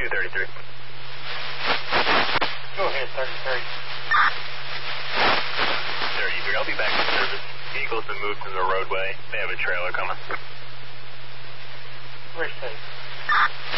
233. Go ahead, 33. 33, I'll be back in service. Vehicle's been moved from the roadway. They have a trailer coming. We're safe.